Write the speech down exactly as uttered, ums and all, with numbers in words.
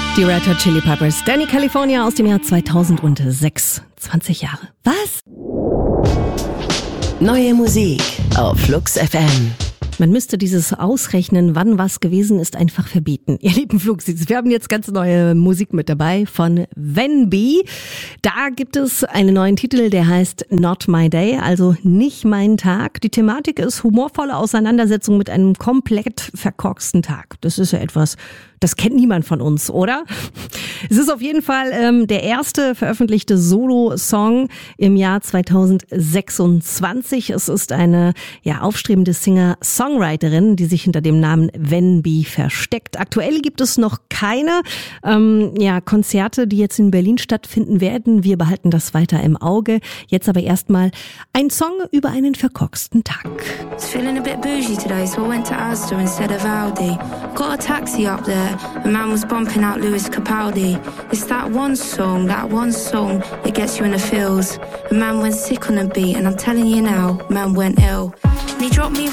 Die Red Hot Chili Peppers, Danny California aus dem Jahr zweitausendsechs. zwanzig Jahre. Was? Neue Musik auf Flux F M. Man müsste dieses Ausrechnen, wann was gewesen ist, einfach verbieten. Ihr lieben Fluxis, wir haben jetzt ganz neue Musik mit dabei von Venbee. Da gibt es einen neuen Titel, der heißt Not My Day, also nicht mein Tag. Die Thematik ist humorvolle Auseinandersetzung mit einem komplett verkorksten Tag. Das ist ja etwas, das kennt niemand von uns, oder? Es ist auf jeden Fall ähm, der erste veröffentlichte Solo-Song im Jahr zweitausendsechsundzwanzig. Es ist eine ja aufstrebende Singer-Songwriterin, die sich hinter dem Namen Venbee versteckt. Aktuell gibt es noch keine ähm, ja, Konzerte, die jetzt in Berlin stattfinden werden. Wir behalten das weiter im Auge. Jetzt aber erstmal ein Song über einen verkorksten Tag. It's feeling a bit bougie today, so I went to Asda instead of Aldi. Got a taxi up there. A man was bumping out Lewis Capaldi. It's that one song, that one song that gets you in the feels. A man went sick on a beat, and I'm telling you now, man went ill. And he dropped me